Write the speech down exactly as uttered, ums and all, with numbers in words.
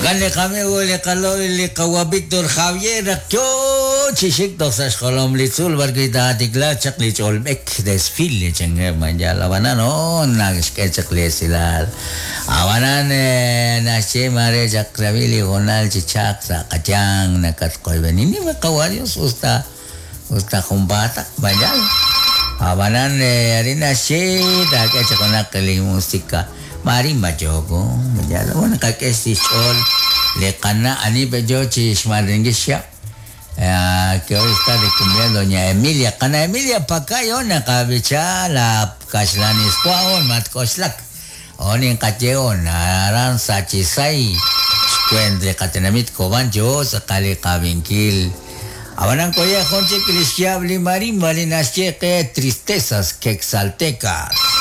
Gane kami ule kalo ile kawa Victor Javier akyo chishik dosash kolom litzul barkita atikla chak lichol mek desfile chenge manjala banano nagske chakle silal awanan nashe mare chakravili gonal chichak sa kachang nakat koy benini makawarios usta usta kumbata manjal awanan arina she ta ke chakona kali musika marimba jogo manjala wana kakesi chol le kana ani bejo chishmaringisha que hoy está de cumpleaños doña Emilia. Cana Emilia Pacayo, Nakabicha, la Cashlanis Cuaon, Matcoslac, Onin Cacheon, Aran Sachisai, Squendre Catenamit Cobancho, Sacale Cabinkil. Abanan Coya Jonche Cristiabli Marín, Marinas Cheque, tristezas que exaltecas.